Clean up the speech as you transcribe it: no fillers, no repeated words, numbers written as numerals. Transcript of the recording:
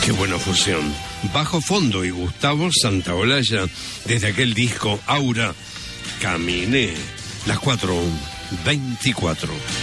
Qué buena fusión. Bajo Fondo y Gustavo Santaolalla, desde aquel disco Aura, Caminé, las 4:24.